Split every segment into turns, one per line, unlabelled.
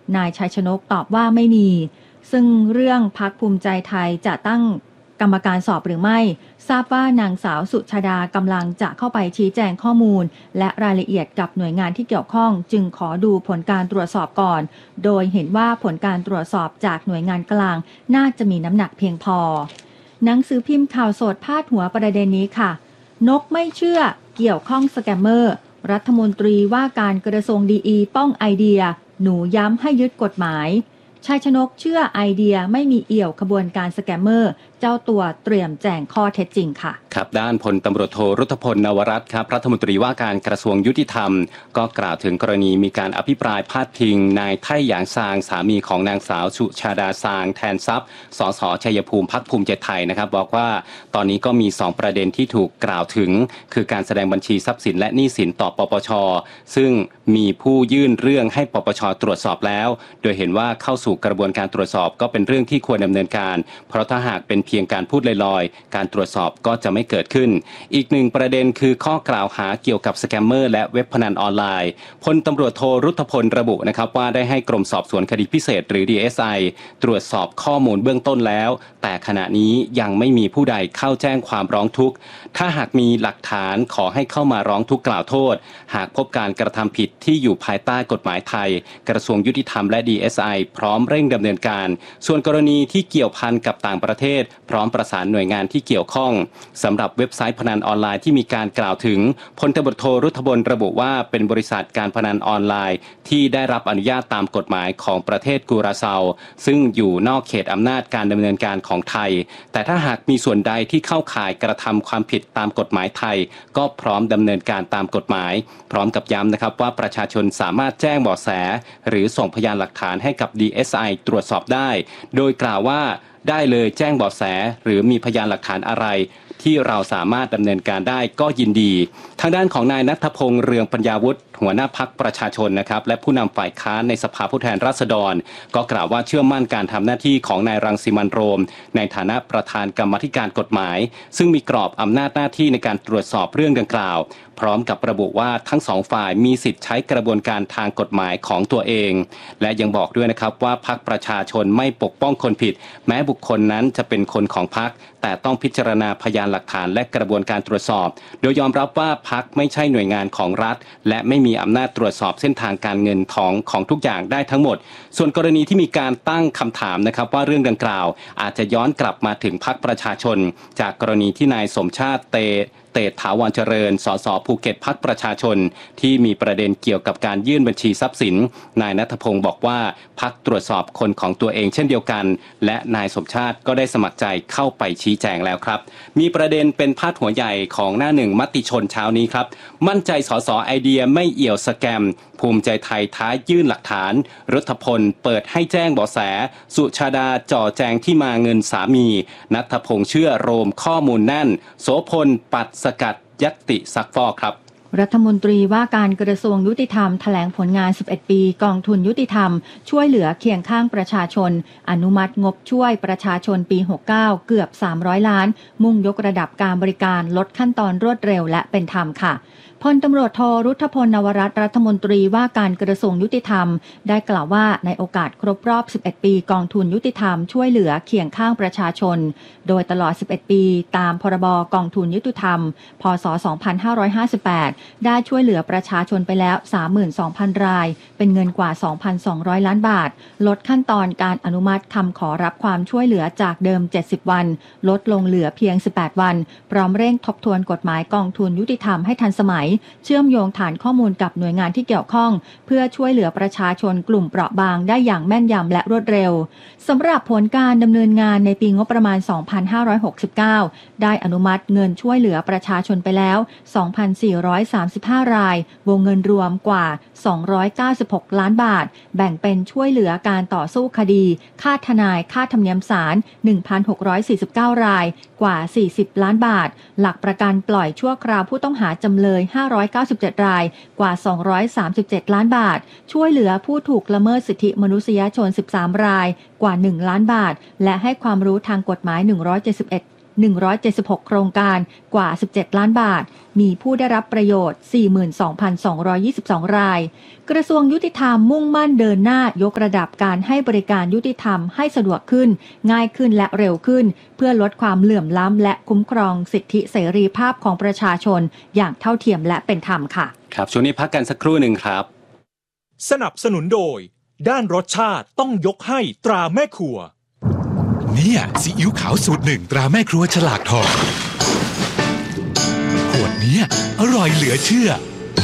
นายชัยชนกตอบว่าไม่มีซึ่งเรื่องพรรคภูมิใจไทยจะตั้งกรรมการสอบหรือไม่ทราบว่านางสาวสุชาดากำลังจะเข้าไปชี้แจงข้อมูลและรายละเอียดกับหน่วยงานที่เกี่ยวข้องจึงขอดูผลการตรวจสอบก่อนโดยเห็นว่าผลการตรวจสอบจากหน่วยงานกลางน่าจะมีน้ำหนักเพียงพอหนังสือพิมพ์ข่าวสดพาดหัวประเด็นนี้ค่ะนกไม่เชื่อเกี่ยวข้องสแกมเมอร์รัฐมนตรีว่าการกระทรวงดีป้องไอเดียหนูย้ำให้ยึดกฎหมายชัยชนกเชื่อไอเดียไม่มีเอี่ยวขบวนการสแกมเมอร์เจ้าตัวเตรียมแจ้งข้อเท็จจริงค่ะ
ครับด้านพลตำรวจโทรุทธพลนวรัตน์ครับรัฐมนตรีว่าการกระทรวงยุติธรรมก็กล่าวถึงกรณีมีการอภิปรายพาดพิงนายไท่หยางซางสามีของนางสาวสุชาดาซางแทนทรัพย์สสชัยภูมิพรรคภูมิใจไทยนะครับบอกว่าตอนนี้ก็มี2ประเด็นที่ถูกกล่าวถึงคือการแสดงบัญชีทรัพย์สินและหนี้สินต่อปปชซึ่งมีผู้ยื่นเรื่องให้ปปชตรวจสอบแล้วโดยเห็นว่าเข้าสู่กระบวนการตรวจสอบก็เป็นเรื่องที่ควรดำเนินการเพราะถ้าหากเป็นเพียงการพูดลอยๆการตรวจสอบก็จะไม่เกิดขึ้นอีกหนึ่งประเด็นคือข้อกล่าวหาเกี่ยวกับสแกมเมอร์และเว็บพนันออนไลน์พลตำรวจโทรุทธพลระบุนะครับว่าได้ให้กรมสอบสวนคดีพิเศษหรือ DSI ตรวจสอบข้อมูลเบื้องต้นแล้วแต่ขณะนี้ยังไม่มีผู้ใดเข้าแจ้งความร้องทุกข์ถ้าหากมีหลักฐานขอให้เข้ามาร้องทุกข์กล่าวโทษหากพบการกระทำผิดที่อยู่ภายใต้กฎหมายไทยกระทรวงยุติธรรมและ DSI พร้อมเร่งดำเนินการส่วนกรณีที่เกี่ยวพันกับต่างประเทศพร้อมประสานหน่วยงานที่เกี่ยวข้องสำหรับเว็บไซต์พนันออนไลน์ที่มีการกล่าวถึงพลตำรวจโทรุทธพลระบุว่าเป็นบริษัทการพนันออนไลน์ที่ได้รับอนุญาตตามกฎหมายของประเทศกัวราเซาซึ่งอยู่นอกเขตอำนาจการดำเนินการของไทยแต่ถ้าหากมีส่วนใดที่เข้าข่ายกระทำความผิดตามกฎหมายไทยก็พร้อมดำเนินการตามกฎหมายพร้อมกับย้ำนะครับว่าประชาชนสามารถแจ้งเบาะแสหรือส่งพยานหลักฐานให้กับ DSI ตรวจสอบได้โดยกล่าวว่าได้เลยแจ้งเบาะแสหรือมีพยานหลักฐานอะไรที่เราสามารถดำเนินการได้ก็ยินดีทางด้านของนายณัฐพงษ์เรืองปัญญาวุฒิหัวหน้าพรรคประชาชนนะครับและผู้นำฝ่ายค้านในสภาผู้แทนราษฎรก็กล่าวว่าเชื่อมั่นการทำหน้าที่ของนายรังสิมันต์โรมในฐานะประธานกรรมาธิการกฎหมายซึ่งมีกรอบอำนาจหน้าที่ในการตรวจสอบเรื่องดังกล่าวพร้อมกับระบุว่าทั้งสองฝ่ายมีสิทธิ์ใช้กระบวนการทางกฎหมายของตัวเองและยังบอกด้วยนะครับว่าพรรคประชาชนไม่ปกป้องคนผิดแม้บุคคลนั้นจะเป็นคนของพรรคแต่ต้องพิจารณาพยานหลักฐานและกระบวนการตรวจสอบโดยยอมรับว่าพรรคไม่ใช่หน่วยงานของรัฐและไม่มีอำนาจตรวจสอบเส้นทางการเงินของทุกอย่างได้ทั้งหมดส่วนกรณีที่มีการตั้งคำถามนะครับว่าเรื่องดังกล่าวอาจจะย้อนกลับมาถึงพรรคประชาชนจากกรณีที่นายสมชาติเตถาวรเจริญสสภูเก็ตพรรคประชาชนที่มีประเด็นเกี่ยวกับการยื่นบัญชีทรัพย์สินนายณัฐพงศ์บอกว่าพรรคตรวจสอบคนของตัวเองเช่นเดียวกันและนายสมชาติก็ได้สมัครใจเข้าไปชี้แจงแล้วครับมีประเด็นเป็นพาดหัวใหญ่ของหน้าหนึ่งมติชนเช้านี้ครับมั่นใจสสไอเดียไม่เอี่ยวสแกมภูมิใจไทยท้ายื่นหลักฐานรุทธพลเปิดให้แจ้งเบาะแสสุชาดาจ่อแจงที่มาเงินสามีณัฐพงษ์เชื่อโรมข้อมูลแน่นโสพลปัดสกัดญัตติซักฟอกครับ
รัฐมนตรีว่าการกระทรวงยุติธรรมแถลงผลงาน11ปีกองทุนยุติธรรมช่วยเหลือเคียงข้างประชาชนอนุมัติงบช่วยประชาชนปี69เกือบ300ล้านมุ่งยกระดับการบริการลดขั้นตอนรวดเร็วและเป็นธรรมค่ะพลตำรวจโทรุทธพลนวรัตน์รัฐมนตรีว่าการกระทรวงยุติธรรมได้กล่าวว่าในโอกาสครบรอบ11ปีกองทุนยุติธรรมช่วยเหลือเคียงข้างประชาชนโดยตลอด11ปีตามพรบกองทุนยุติธรรมพ.ศ. 2558ได้ช่วยเหลือประชาชนไปแล้ว 32,000 รายเป็นเงินกว่า 2,200 ล้านบาทลดขั้นตอนการอนุมัติคำขอรับความช่วยเหลือจากเดิม70วันลดลงเหลือเพียง18วันพร้อมเร่งทบทวนกฎหมายกองทุนยุติธรรมให้ทันสมัยเชื่อมโยงฐานข้อมูลกับหน่วยงานที่เกี่ยวข้องเพื่อช่วยเหลือประชาชนกลุ่มเปราะบางได้อย่างแม่นยำและรวดเร็วสำหรับผลการดำเนินงานในปีงบประมาณ 2569 ได้อนุมัติเงินช่วยเหลือประชาชนไปแล้ว 2,435 รายวงเงินรวมกว่า296ล้านบาทแบ่งเป็นช่วยเหลือการต่อสู้คดีค่าทนายค่าธรรมเนียมศาล 1,649 รายกว่า40ล้านบาทหลักประกันปล่อยชั่วคราวผู้ต้องหาจำเลย597รายกว่า237ล้านบาทช่วยเหลือผู้ถูกละเมิดสิทธิมนุษยชน13รายกว่า1ล้านบาทและให้ความรู้ทางกฎหมาย 176 โครงการกว่า 17 ล้านบาทมีผู้ได้รับประโยชน์ 42,222 รายกระทรวงยุติธรรมมุ่งมั่นเดินหน้ายกระดับการให้บริการยุติธรรมให้สะดวกขึ้นง่ายขึ้นและเร็วขึ้นเพื่อลดความเหลื่อมล้ำและคุ้มครองสิทธิเสรีภาพของประชาชนอย่างเท่าเทียมและเป็นธรรมค่ะ
ครับช่วงนี้พักกันสักครู่หนึ่งครับ
สนับสนุนโดยด้านรสชาติต้องยกให้ตราแม่ครัว
เนี่ยซีอิ๊วขาวสูตรหนึ่งตราแม่ครัวฉลากทองขวดนี้อร่อยเหลือเชื่อ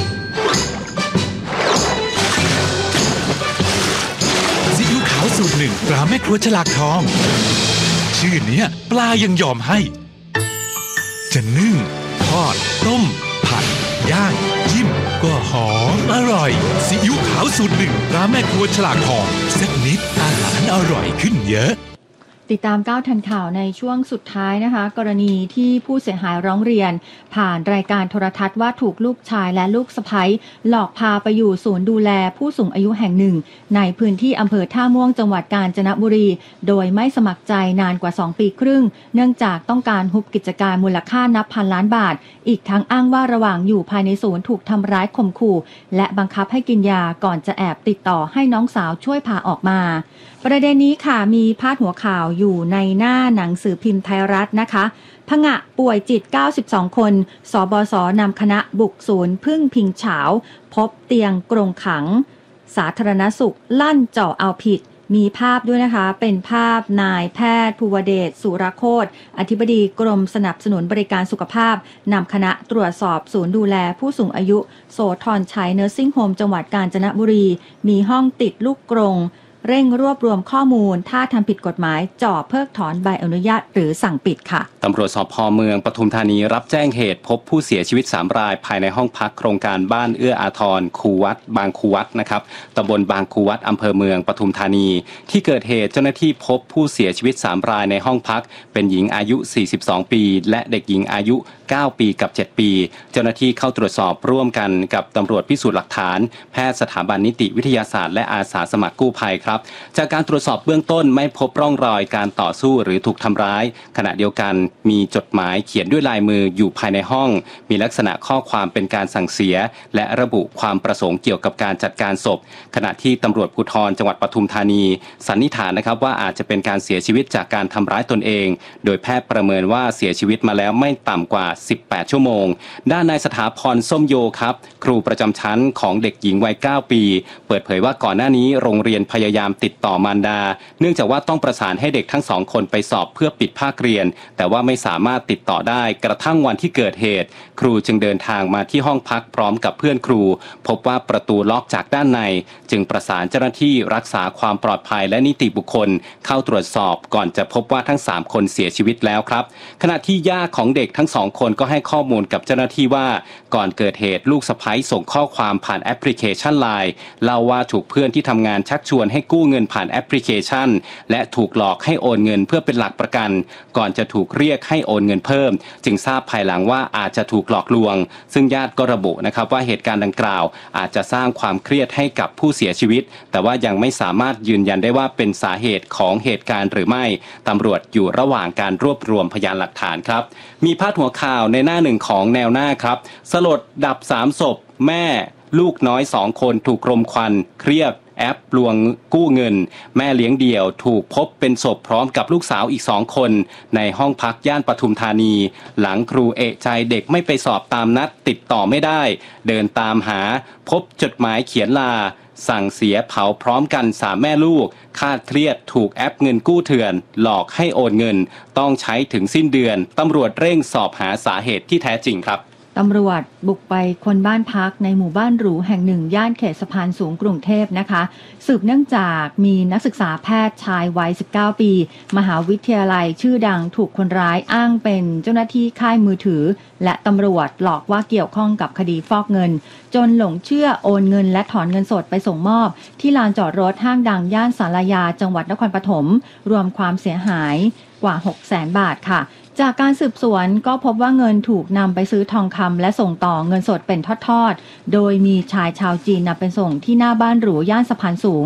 ซีอิ๊วขาวสูตรหนึ่งตราแม่ครัวฉลากทองชื่อเนี้ยปลายังยอมให้จะนึ่งทอดต้มผัดย่างจิ้มก็หอมอร่อยซีอิ๊วขาวสูตรหนึ่งตราแม่ครัวฉลากทองสักนิดอาหารอร่อยขึ้นเยอะ
ติดตามก้าวทันข่าวในช่วงสุดท้ายนะคะกรณีที่ผู้เสียหายร้องเรียนผ่านรายการโทรทัศน์ว่าถูกลูกชายและลูกสะใภ้หลอกพาไปอยู่ศูนย์ดูแลผู้สูงอายุแห่งหนึ่งในพื้นที่อำเภอท่าม่วงจังหวัดกาญจนบุรีโดยไม่สมัครใจนานกว่า2 ปีครึ่งเนื่องจากต้องการฮุบกิจการมูลค่านับพันล้านบาทอีกทั้งอ้างว่าระหว่างอยู่ภายในศูนย์ถูกทำร้ายข่มขู่และบังคับให้กินยาก่อนจะแอบติดต่อให้น้องสาวช่วยพาออกมาประเด็นนี้ค่ะมีพาดหัวข่าวอยู่ในหน้าหนังสือพิมพ์ไทยรัฐนะคะผงะป่วยจิต92คนสบศนำคณะบุกศูนย์พึ่งพิงเฉาพบเตียงกรงขังสาธารณสุขลั่นเจาะเอาผิดมีภาพด้วยนะคะเป็นภาพนายแพทย์ภูวเดชสุรโคตรอธิบดีกรมสนับสนุนบริการสุขภาพนำคณะตรวจสอบศูนย์ดูแลผู้สูงอายุโสธรชัยเนอร์ซิ่งโฮมจังหวัดกาญจนบุรีมีห้องติดลูกกรงเร่งรวบรวมข้อมูลถ้าทำผิดกฎหมายจ่อเพิกถอนใบอนุญาตหรือสั่งปิดค่ะ
ตำรวจสภ.เมืองปทุมธานีรับแจ้งเหตุพบผู้เสียชีวิต3 รายภายในห้องพักโครงการบ้านเอื้ออาทรคูวัดบางคูวัดนะครับตำบลบางคูวัดอำเภอเมืองปทุมธานีที่เกิดเหตุเจ้าหน้าที่พบผู้เสียชีวิต3 รายในห้องพักเป็นหญิงอายุ42 ปีและเด็กหญิงอายุ9 ปีกับ7 ปีเจ้าหน้าที่เข้าตรวจสอบร่วมกันกับตำรวจพิสูจน์หลักฐานแพทย์สถาบันนิติวิทยาศาสตร์และอาสาสมัครกู้ภัยครับจากการตรวจสอบเบื้องต้นไม่พบร่องรอยการต่อสู้หรือถูกทำร้ายขณะเดียวกันมีจดหมายเขียนด้วยลายมืออยู่ภายในห้องมีลักษณะข้อความเป็นการสั่งเสียและระบุความประสงค์เกี่ยวกับการจัดการศพขณะที่ตำรวจภูธรจังหวัดปทุมธานีสันนิษฐานนะครับว่าอาจจะเป็นการเสียชีวิตจากการทำร้ายตนเองโดยแพทย์ประเมินว่าเสียชีวิตมาแล้วไม่ต่ำกว่า18 ชั่วโมงด้านนายสถาพรส้มโยครับครูประจำชั้นของเด็กหญิงวัย9 ปีเปิดเผยว่าก่อนหน้านี้โรงเรียนพยายามติดต่อมารดาเนื่องจากว่าต้องประสานให้เด็กทั้ง2 คนไปสอบเพื่อปิดภาคเรียนแต่ว่าไม่สามารถติดต่อได้กระทั่งวันที่เกิดเหตุครูจึงเดินทางมาที่ห้องพักพร้อมกับเพื่อนครูพบว่าประตูล็อกจากด้านในจึงประสานเจ้าหน้าที่รักษาความปลอดภัยและนิติบุคคลเข้าตรวจสอบก่อนจะพบว่าทั้ง3 คนเสียชีวิตแล้วครับขณะที่ย่าของเด็กทั้ง2 คนก็ให้ข้อมูลกับเจ้าหน้าที่ว่าก่อนเกิดเหตุลูกสะใภ้ส่งข้อความผ่านแอปพลิเคชัน LINE เล่าว่าถูกเพื่อนที่ทำงานชักชวนให้กู้เงินผ่านแอปพลิเคชันและถูกหลอกให้โอนเงินเพื่อเป็นหลักประกันก่อนจะถูกเรียกให้โอนเงินเพิ่มจึงทราบภายหลังว่าอาจจะถูกหลอกลวงซึ่งญาติก็ระบุนะครับว่าเหตุการณ์ดังกล่าวอาจจะสร้างความเครียดให้กับผู้เสียชีวิตแต่ว่ายังไม่สามารถยืนยันได้ว่าเป็นสาเหตุของเหตุการณ์หรือไม่ตำรวจอยู่ระหว่างการรวบรวมพยานหลักฐานครับมีพาดหัวข่าวในหน้า 1ของแนวหน้าครับสลดดับ3 ศพแม่ลูกน้อย2 คนถูกรมควันเครียดแอปลวงกู้เงินแม่เลี้ยงเดี่ยวถูกพบเป็นศพพร้อมกับลูกสาวอีก2 คนในห้องพักย่านปทุมธานีหลังครูเอะใจเด็กไม่ไปสอบตามนัดติดต่อไม่ได้เดินตามหาพบจดหมายเขียนลาสั่งเสียเผาพร้อมกัน3 แม่ลูกคาดเครียดถูกแอปเงินกู้เถื่อนหลอกให้โอนเงินต้องใช้ถึงสิ้นเดือนตำรวจเร่งสอบหาสาเหตุที่แท้จริงครับ
ตำรวจบุกไปค้นบ้านพักในหมู่บ้านหรูแห่งหนึ่งย่านเขตสะพานสูงกรุงเทพนะคะสืบเนื่องจากมีนักศึกษาแพทย์ชายวัย19 ปีมหาวิทยาลัยชื่อดังถูกคนร้ายอ้างเป็นเจ้าหน้าที่ค่ายมือถือและตำรวจหลอกว่าเกี่ยวข้องกับคดีฟอกเงินจนหลงเชื่อโอนเงินและถอนเงินสดไปส่งมอบที่ลานจอดรถห้างดังย่านศาลายาจังหวัดนครปฐมรวมความเสียหายกว่า 600,000 บาทค่ะจากการสืบสวนก็พบว่าเงินถูกนำไปซื้อทองคำและส่งต่อเงินสดเป็นทอดๆโดยมีชายชาวจีนนำไปส่งที่หน้าบ้านหรูย่านสะพานสูง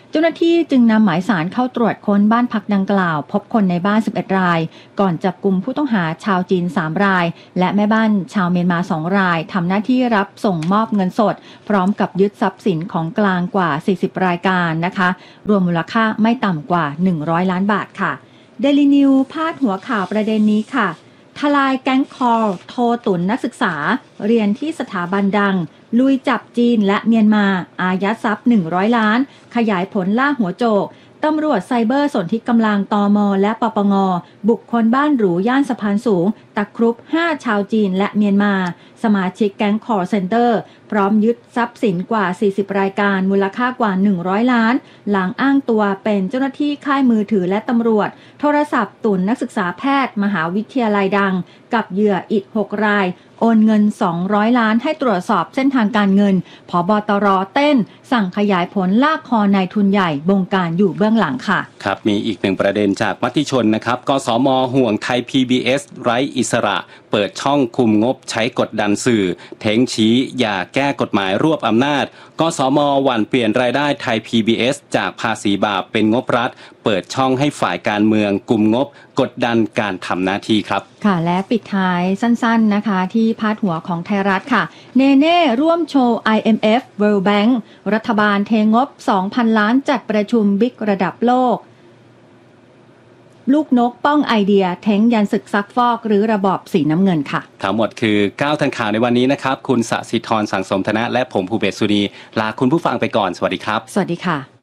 เจ้าหน้าที่จึงนำหมายสารเข้าตรวจค้นบ้านพักดังกล่าวพบคนในบ้าน11รายก่อนจับกุมผู้ต้องหาชาวจีน3รายและแม่บ้านชาวเมียนมา2รายทำหน้าที่รับส่งมอบเงินสดพร้อมกับยึดทรัพย์สินของกลางกว่า40รายการนะคะรวมมูลค่าไม่ต่ำกว่า100ล้านบาทค่ะ Daily News พาดหัวข่าวประเด็นนี้ค่ะทลายแก๊งคอลโทรตุ๋นนักศึกษาเรียนที่สถาบันดังลุยจับจีนและเมียนมาอายัดทรัพย์100ล้านขยายผลล่าหัวโจกตำรวจไซเบอร์สนธิกำลังตม.และปปง.บุกค้นบ้านหรูย่านสะพานสูงตะครุบ5ชาวจีนและเมียนมาสมาชิกแก๊งคอลเซ็นเตอร์พร้อมยึดทรัพย์สินกว่า40รายการมูลค่ากว่า100ล้านหลังอ้างตัวเป็นเจ้าหน้าที่ค่ายมือถือและตำรวจโทรศัพท์ตุนนักศึกษาแพทย์มหาวิทยาลัยดังกับเหยื่ออีก6รายโอนเงิน200ล้านให้ตรวจสอบเส้นทางการเงินผบตร.เต้นสั่งขยายผลลากคอนายทุนใหญ่บงการอยู่เบื้องหลังค่ะ
ครับมีอีกหนึ่งประเด็นจากมติชนนะครับกสม.ห่วงไทย PBS ไร้อิสระเปิดช่องคุมงบใช้กดดันสื่อเท้งชี้อย่าแก้กฎหมายรวบอำนาจกสม.หวั่นเปลี่ยนรายได้ไทย PBS จากภาษีบาปเป็นงบรัฐเปิดช่องให้ฝ่ายการเมืองกุมงบกดดันการทำหน้าที่ครับ
ค่ะและปิดท้ายสั้นๆนะคะที่พาดหัวของไทยรัฐค่ะเนเน่ร่วมโชว์ IMF World Bank รัฐบาลเทงบ 2,000 ล้านจัดประชุมบิ๊กระดับโลกลูกนกป้องไอเดียเท้งยันศึกซักฟอกหรือระบอบสีน้ำเงินค่ะ
ทั้งหมดคือ9ทันข่าวในวันนี้นะครับคุณสศิธรสังสมธนะและผมภูเบศสุนีลาคุณผู้ฟังไปก่อนสวัสดีครับ
สวัสดีค่ะ